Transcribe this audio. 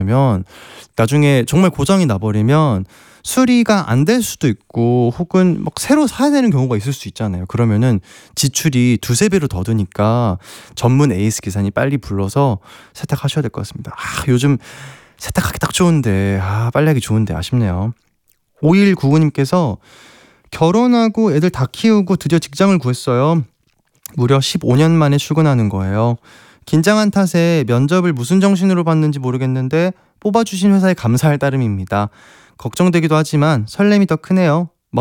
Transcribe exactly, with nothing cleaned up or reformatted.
면 나중에 정말 고장이 나버리면 수리가 안 될 수도 있고 혹은 막 새로 사야 되는 경우가 있을 수 있잖아요. 그러면은 지출이 두세 배로 더 드니까 전문 에이스 기사님 빨리 불러서 세탁하셔야 될 것 같습니다. 아, 요즘 세탁하기 딱 좋은데 아, 빨리 하기 좋은데 아쉽네요. 오일구구님께서 결혼하고 애들 다 키우고 드디어 직장을 구했어요. 무려 십오 년 만에 출근하는 거예요. 긴장한 탓에 면접을 무슨 정신으로 봤는지 모르겠는데 뽑아주신 회사에 감사할 따름입니다. 걱정되기도 하지만 설렘이 더 크네요.